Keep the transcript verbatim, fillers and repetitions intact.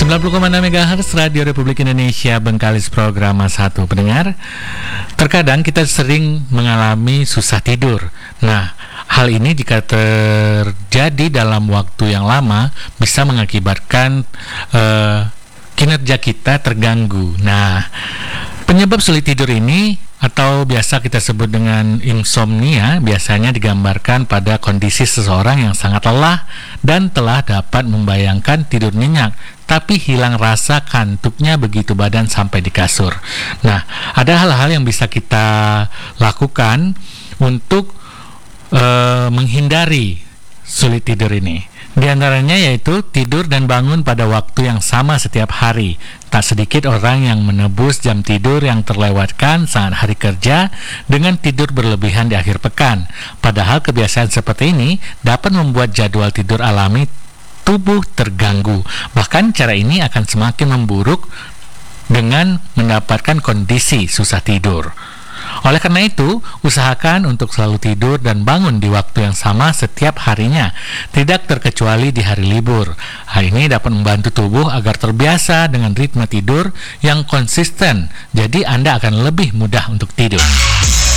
sembilan puluh koma enam megahertz Radio Republik Indonesia Bengkalis program satu. Pendengar, terkadang kita sering mengalami susah tidur. Nah, hal ini jika terjadi dalam waktu yang lama bisa mengakibatkan uh, kinerja kita terganggu. Nah, penyebab sulit tidur ini atau biasa kita sebut dengan insomnia biasanya digambarkan pada kondisi seseorang yang sangat lelah dan telah dapat membayangkan tidur nyenyak, tapi hilang rasa kantuknya begitu badan sampai di kasur. Nah, ada hal-hal yang bisa kita lakukan untuk uh, menghindari sulit tidur ini. Di antaranya yaitu tidur dan bangun pada waktu yang sama setiap hari. Tak sedikit orang yang menebus jam tidur yang terlewatkan saat hari kerja dengan tidur berlebihan di akhir pekan. Padahal kebiasaan seperti ini dapat membuat jadwal tidur alami tubuh terganggu. Bahkan cara ini akan semakin memburuk dengan mendapatkan kondisi susah tidur. Oleh karena itu, usahakan untuk selalu tidur dan bangun di waktu yang sama setiap harinya, tidak terkecuali di hari libur. Hal ini dapat membantu tubuh agar terbiasa dengan ritme tidur yang konsisten, jadi Anda akan lebih mudah untuk tidur.